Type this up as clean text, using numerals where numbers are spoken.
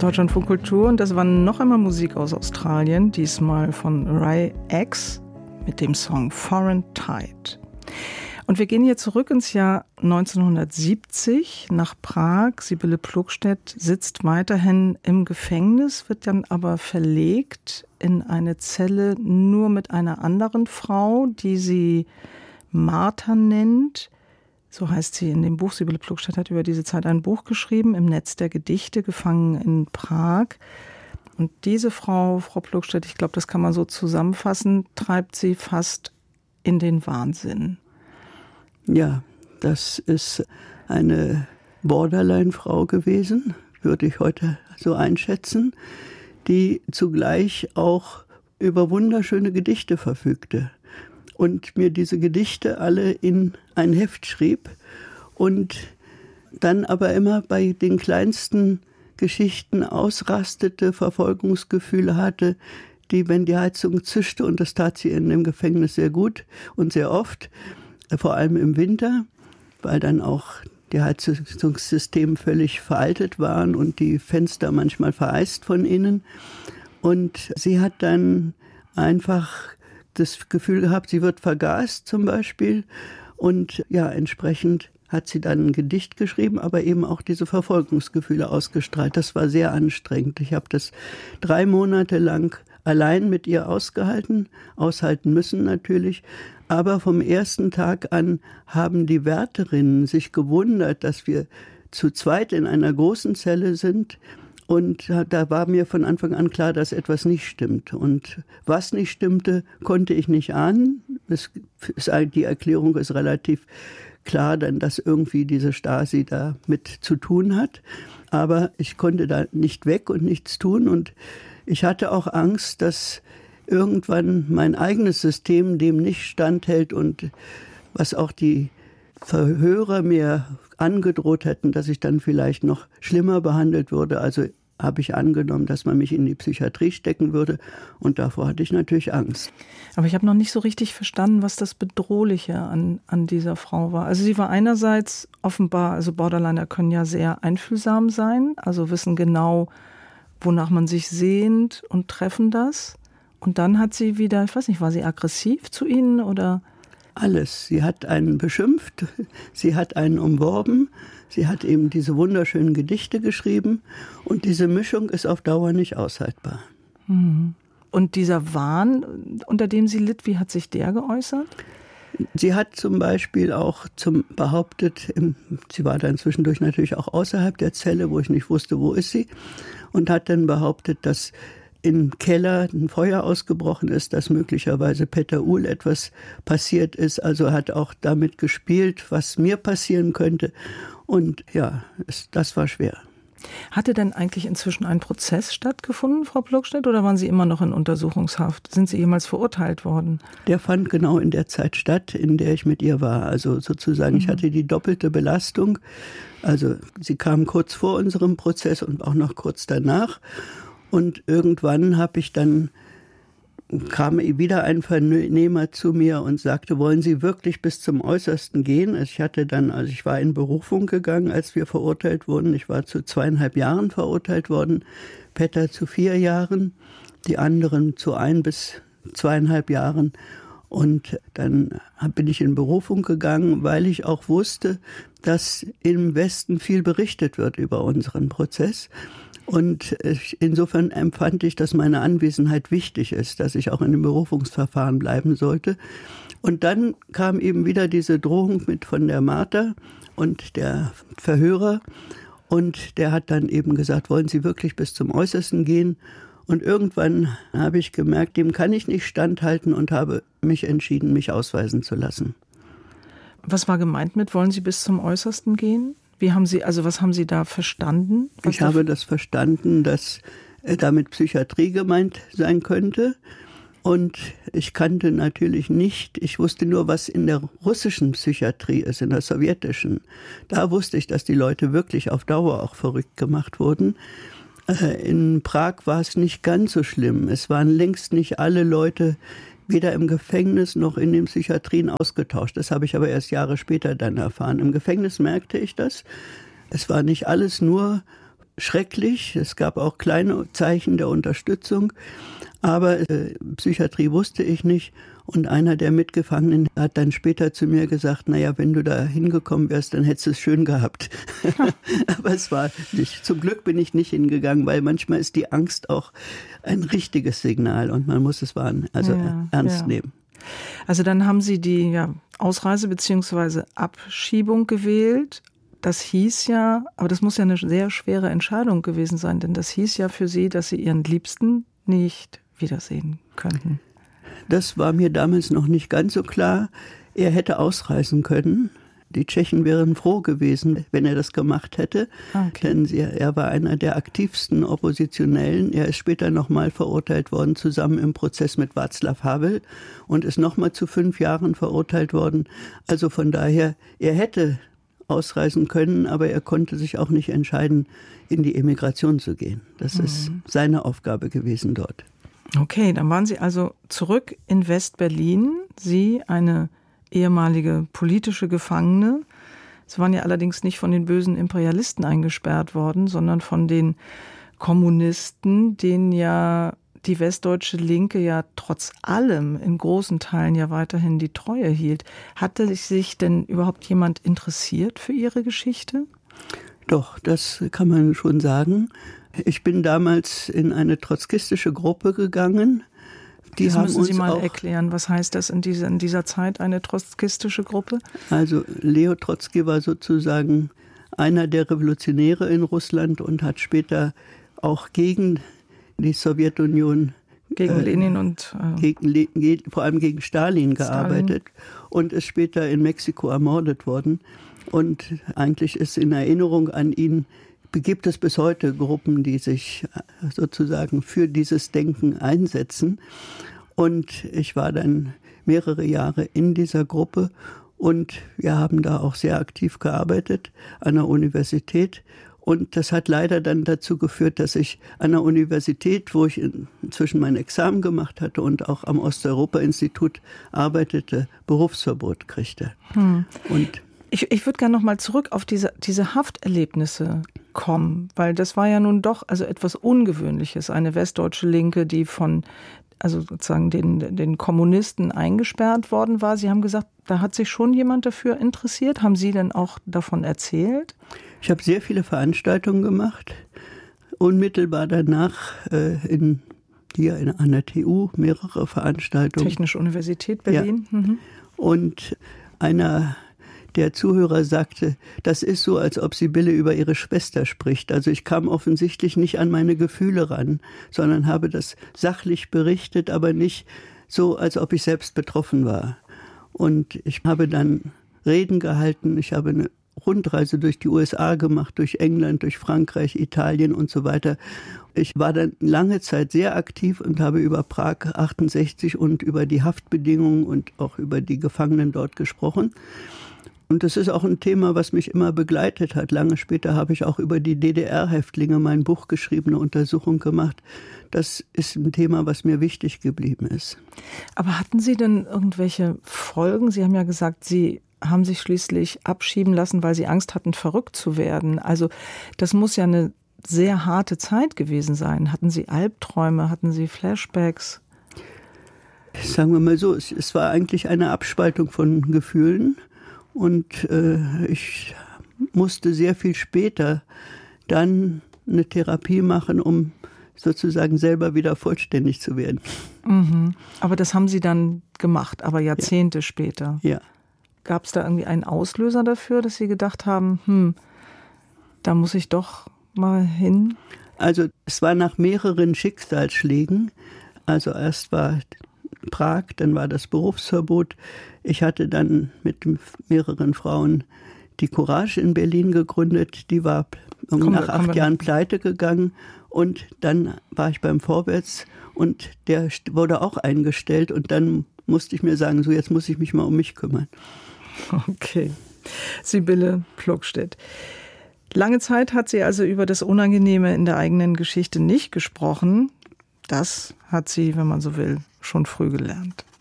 Deutschlandfunk Kultur und das war noch einmal Musik aus Australien, diesmal von Rai X mit dem Song Foreign Tide. Und wir gehen hier zurück ins Jahr 1970 nach Prag. Sibylle Plogstedt sitzt weiterhin im Gefängnis, wird dann aber verlegt in eine Zelle nur mit einer anderen Frau, die sie Martha nennt. So heißt sie in dem Buch. Sibylle Plogstedt hat über diese Zeit ein Buch geschrieben, Im Netz der Gedichte, gefangen in Prag. Und diese Frau Plogstedt, ich glaube, das kann man so zusammenfassen, treibt sie fast in den Wahnsinn. Ja, das ist eine Borderline-Frau gewesen, würde ich heute so einschätzen, die zugleich auch über wunderschöne Gedichte verfügte. Und mir diese Gedichte alle in ein Heft schrieb und dann aber immer bei den kleinsten Geschichten ausrastete, Verfolgungsgefühle hatte, die, wenn die Heizung zischte, und das tat sie in dem Gefängnis sehr gut und sehr oft, vor allem im Winter, weil dann auch die Heizungssysteme völlig veraltet waren und die Fenster manchmal vereist von innen. Und sie hat dann einfach das Gefühl gehabt, sie wird vergast zum Beispiel. Und ja, entsprechend hat sie dann ein Gedicht geschrieben, aber eben auch diese Verfolgungsgefühle ausgestrahlt. Das war sehr anstrengend. Ich habe das 3 Monate lang allein mit ihr aushalten müssen natürlich. Aber vom ersten Tag an haben die Wärterinnen sich gewundert, dass wir zu zweit in einer großen Zelle sind. Und da war mir von Anfang an klar, dass etwas nicht stimmt. Und was nicht stimmte, konnte ich nicht ahnen. Die Erklärung ist relativ klar, denn dass irgendwie diese Stasi da mit zu tun hat. Aber ich konnte da nicht weg und nichts tun. Und ich hatte auch Angst, dass irgendwann mein eigenes System dem nicht standhält und was auch die Verhörer mir angedroht hätten, dass ich dann vielleicht noch schlimmer behandelt würde. Also habe ich angenommen, dass man mich in die Psychiatrie stecken würde. Und davor hatte ich natürlich Angst. Aber ich habe noch nicht so richtig verstanden, was das Bedrohliche an dieser Frau war. Also sie war einerseits offenbar, also Borderliner können ja sehr einfühlsam sein, also wissen genau, wonach man sich sehnt und treffen das. Und dann hat sie wieder, ich weiß nicht, war sie aggressiv zu Ihnen oder? Alles. Sie hat einen beschimpft, sie hat einen umworben, sie hat eben diese wunderschönen Gedichte geschrieben und diese Mischung ist auf Dauer nicht aushaltbar. Und dieser Wahn, unter dem sie litt, wie hat sich der geäußert? Sie hat zum Beispiel auch behauptet, sie war dann zwischendurch natürlich auch außerhalb der Zelle, wo ich nicht wusste, wo ist sie, und hat dann behauptet, dass im Keller ein Feuer ausgebrochen ist, dass möglicherweise Peter Uhl etwas passiert ist. Also hat auch damit gespielt, was mir passieren könnte. Und ja, das war schwer. Hatte denn eigentlich inzwischen ein Prozess stattgefunden, Frau Plogstedt, oder waren Sie immer noch in Untersuchungshaft? Sind Sie jemals verurteilt worden? Der fand genau in der Zeit statt, in der ich mit ihr war. Also sozusagen, ich hatte die doppelte Belastung. Also sie kam kurz vor unserem Prozess und auch noch kurz danach. Und irgendwann kam wieder ein Vernehmer zu mir und sagte, wollen Sie wirklich bis zum Äußersten gehen? Ich war in Berufung gegangen, als wir verurteilt wurden. Ich war zu 2,5 Jahren verurteilt worden, Petter zu 4 Jahren, die anderen zu 1 bis 2,5 Jahren. Und dann bin ich in Berufung gegangen, weil ich auch wusste, dass im Westen viel berichtet wird über unseren Prozess. Und insofern empfand ich, dass meine Anwesenheit wichtig ist, dass ich auch in dem Berufungsverfahren bleiben sollte. Und dann kam eben wieder diese Drohung mit von der Martha und der Verhörer. Und der hat dann eben gesagt, wollen Sie wirklich bis zum Äußersten gehen? Und irgendwann habe ich gemerkt, dem kann ich nicht standhalten und habe mich entschieden, mich ausweisen zu lassen. Was war gemeint mit, wollen Sie bis zum Äußersten gehen? Was haben Sie da verstanden? Ich habe das verstanden, dass damit Psychiatrie gemeint sein könnte. Und ich kannte natürlich nicht, ich wusste nur, was in der russischen Psychiatrie ist, in der sowjetischen. Da wusste ich, dass die Leute wirklich auf Dauer auch verrückt gemacht wurden. In Prag war es nicht ganz so schlimm. Es waren längst nicht alle Leute weder im Gefängnis noch in den Psychiatrien ausgetauscht. Das habe ich aber erst Jahre später dann erfahren. Im Gefängnis merkte ich das. Es war nicht alles nur schrecklich. Es gab auch kleine Zeichen der Unterstützung, aber Psychiatrie wusste ich nicht. Und einer der Mitgefangenen hat dann später zu mir gesagt, naja, wenn du da hingekommen wärst, dann hättest du es schön gehabt. Aber es war nicht. Zum Glück bin ich nicht hingegangen, weil manchmal ist die Angst auch ein richtiges Signal und man muss es ernst nehmen. Also dann haben Sie die Ausreise bzw. Abschiebung gewählt. Das hieß ja, aber das muss ja eine sehr schwere Entscheidung gewesen sein, denn das hieß ja für Sie, dass Sie Ihren Liebsten nicht wiedersehen könnten. Das war mir damals noch nicht ganz so klar. Er hätte ausreisen können. Die Tschechen wären froh gewesen, wenn er das gemacht hätte. Okay. Denn er war einer der aktivsten Oppositionellen. Er ist später nochmal verurteilt worden, zusammen im Prozess mit Václav Havel und ist nochmal zu 5 Jahren verurteilt worden. Also von daher, er hätte ausreisen können, aber er konnte sich auch nicht entscheiden, in die Emigration zu gehen. Das ist seine Aufgabe gewesen dort. Okay, dann waren Sie also zurück in West-Berlin. Sie, eine ehemalige politische Gefangene. Sie waren ja allerdings nicht von den bösen Imperialisten eingesperrt worden, sondern von den Kommunisten, denen ja die westdeutsche Linke ja trotz allem in großen Teilen ja weiterhin die Treue hielt. Hatte sich denn überhaupt jemand interessiert für Ihre Geschichte? Doch, das kann man schon sagen. Ich bin damals in eine trotzkistische Gruppe gegangen. Das müssen Sie mal erklären. Was heißt das in dieser Zeit, eine trotzkistische Gruppe? Also Leo Trotzki war sozusagen einer der Revolutionäre in Russland und hat später auch gegen die Sowjetunion, gegen Lenin und vor allem gegen Stalin gearbeitet und ist später in Mexiko ermordet worden. Und eigentlich ist in Erinnerung an ihn, gibt es bis heute Gruppen, die sich sozusagen für dieses Denken einsetzen. Und ich war dann mehrere Jahre in dieser Gruppe und wir haben da auch sehr aktiv gearbeitet an der Universität. Und das hat leider dann dazu geführt, dass ich an der Universität, wo ich inzwischen mein Examen gemacht hatte und auch am Osteuropa-Institut arbeitete, Berufsverbot kriegte. Und ich würde gerne noch mal zurück auf diese Hafterlebnisse kommen, weil das war ja nun doch also etwas Ungewöhnliches, eine westdeutsche Linke, die von sozusagen den Kommunisten eingesperrt worden war. Sie haben gesagt, da hat sich schon jemand dafür interessiert. Haben Sie denn auch davon erzählt? Ich habe sehr viele Veranstaltungen gemacht. Unmittelbar danach an der TU mehrere Veranstaltungen. Technische Universität Berlin. Ja. Und einer der Zuhörer sagte, das ist so, als ob Sibylle über ihre Schwester spricht. Also ich kam offensichtlich nicht an meine Gefühle ran, sondern habe das sachlich berichtet, aber nicht so, als ob ich selbst betroffen war. Und ich habe dann Reden gehalten. Ich habe eine Rundreise durch die USA gemacht, durch England, durch Frankreich, Italien und so weiter. Ich war dann lange Zeit sehr aktiv und habe über Prag 68 und über die Haftbedingungen und auch über die Gefangenen dort gesprochen. Und das ist auch ein Thema, was mich immer begleitet hat. Lange später habe ich auch über die DDR-Häftlinge mein Buch geschrieben, eine Untersuchung gemacht. Das ist ein Thema, was mir wichtig geblieben ist. Aber hatten Sie denn irgendwelche Folgen? Sie haben ja gesagt, Sie haben sich schließlich abschieben lassen, weil Sie Angst hatten, verrückt zu werden. Also das muss ja eine sehr harte Zeit gewesen sein. Hatten Sie Albträume? Hatten Sie Flashbacks? Sagen wir mal so, es war eigentlich eine Abspaltung von Gefühlen. Und ich musste sehr viel später dann eine Therapie machen, um sozusagen selber wieder vollständig zu werden. Mhm. Aber das haben Sie dann gemacht, aber Jahrzehnte später. Ja. Gab es da irgendwie einen Auslöser dafür, dass Sie gedacht haben, da muss ich doch mal hin? Also es war nach mehreren Schicksalsschlägen. Also erst war Prag, dann war das Berufsverbot. Ich hatte dann mit mehreren Frauen die Courage in Berlin gegründet. Die war nach 8 Jahren pleite gegangen. Und dann war ich beim Vorwärts und der wurde auch eingestellt. Und dann musste ich mir sagen, so jetzt muss ich mich mal um mich kümmern. Okay. Sibylle Plogstedt. Lange Zeit hat sie also über das Unangenehme in der eigenen Geschichte nicht gesprochen. Das hat sie, wenn man so will, schon früh gelernt.